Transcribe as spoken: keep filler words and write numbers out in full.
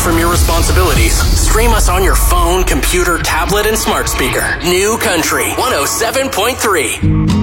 from your responsibilities. Stream us on your phone, computer, tablet, and smart speaker. New Country one oh seven point three.